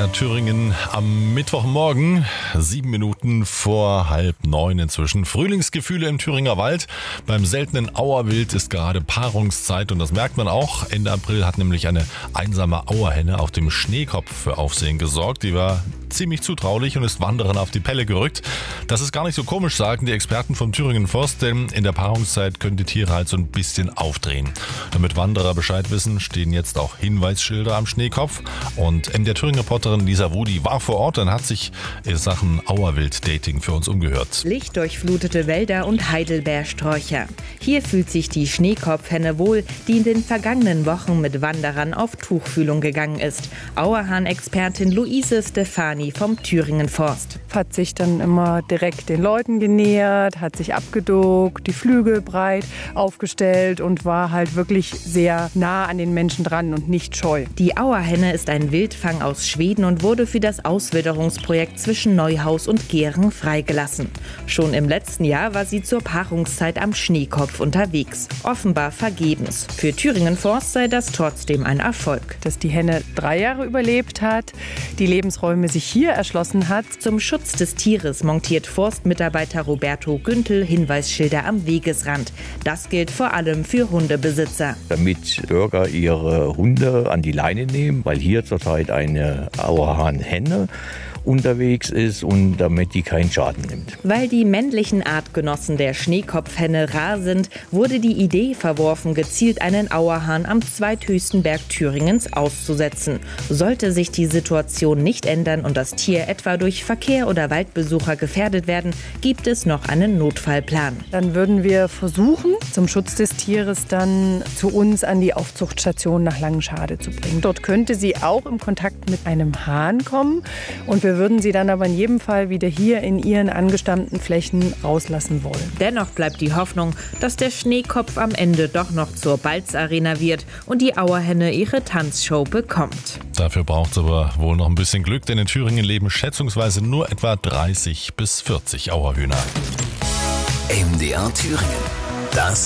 MDR Thüringen am Mittwochmorgen, 7 Minuten vor 8:30 inzwischen. Frühlingsgefühle im Thüringer Wald. Beim seltenen Auerwild ist gerade Paarungszeit und das merkt man auch. Ende April hat nämlich eine einsame Auerhenne auf dem Schneekopf für Aufsehen gesorgt. Die war ziemlich zutraulich und ist Wanderern auf die Pelle gerückt. Das ist gar nicht so komisch, sagen die Experten vom Thüringen Forst, denn in der Paarungszeit können die Tiere halt so ein bisschen aufdrehen. Damit Wanderer Bescheid wissen, stehen jetzt auch Hinweisschilder am Schneekopf. Und MDR Thüringen-Reporterin Lisa Wudi war vor Ort und hat sich in Sachen Auerwild-Dating für uns umgehört. Lichtdurchflutete Wälder und Heidelbeersträucher. Hier fühlt sich die Schneekopfhenne wohl, die in den vergangenen Wochen mit Wanderern auf Tuchfühlung gegangen ist. Auerhahn-Expertin Luise Stefani vom Thüringen Forst. Hat sich dann immer direkt den Leuten genähert, hat sich abgeduckt, die Flügel breit aufgestellt und war halt wirklich sehr nah an den Menschen dran und nicht scheu. Die Auerhenne ist ein Wildfang aus Schweden und wurde für das Auswilderungsprojekt zwischen Neuhaus und Gehren freigelassen. Schon im letzten Jahr war sie zur Paarungszeit am Schneekopf unterwegs. Offenbar vergebens. Für Thüringen Forst sei das trotzdem ein Erfolg. Dass die Henne 3 Jahre überlebt hat, die Lebensräume sich hier erschlossen hat. Zum Schutz des Tieres montiert Forstmitarbeiter Roberto Güntel Hinweisschilder am Wegesrand. Das gilt vor allem für Hundebesitzer. Damit Bürger ihre Hunde an die Leine nehmen, weil hier zurzeit eine Auerhahn-Henne unterwegs ist und damit die keinen Schaden nimmt. Weil die männlichen Artgenossen der Schneekopfhenne rar sind, wurde die Idee verworfen, gezielt einen Auerhahn am zweithöchsten Berg Thüringens auszusetzen. Sollte sich die Situation nicht ändern und das Tier etwa durch Verkehr oder Waldbesucher gefährdet werden, gibt es noch einen Notfallplan. Dann würden wir versuchen, zum Schutz des Tieres dann zu uns an die Aufzuchtstation nach Langenschade zu bringen. Dort könnte sie auch im Kontakt mit einem Hahn kommen und wir würden sie dann aber in jedem Fall wieder hier in ihren angestammten Flächen rauslassen wollen. Dennoch bleibt die Hoffnung, dass der Schneekopf am Ende doch noch zur Balzarena wird und die Auerhenne ihre Tanzshow bekommt. Dafür braucht es aber wohl noch ein bisschen Glück, denn in Thüringen leben schätzungsweise nur etwa 30 bis 40 Auerhühner. MDR Thüringen. Das